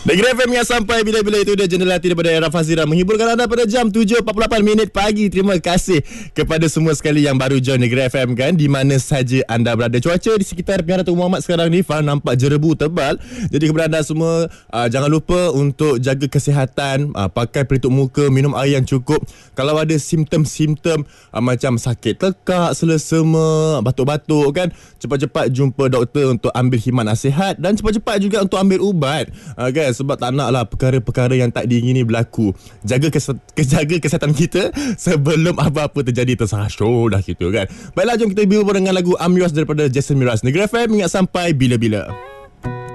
Negeri FM yang sampai bila-bila itu dia jendela hati daripada Era Fazira menghiburkan anda pada jam 7.48 pagi. Terima kasih kepada semua sekali yang baru join Negeri FM kan, di mana saja anda berada. Cuaca di sekitar Pilihan Datuk Muhammad sekarang ni nampak jerebu tebal. Jadi kepada anda semua, jangan lupa untuk jaga kesihatan, pakai pelitup muka, minum air yang cukup. Kalau ada simptom-simptom macam sakit tekak, selesema, batuk-batuk kan, cepat-cepat jumpa doktor untuk ambil khidmat nasihat dan cepat-cepat juga untuk ambil ubat kan, sebab tak naklah perkara-perkara yang tak diingini berlaku. Jaga kesihatan kita sebelum apa-apa terjadi, terserah show dah gitu kan. Baiklah, jom kita berhubung dengan lagu I'm Yours daripada Jason Mraz. Negeri FM ingat sampai bila-bila.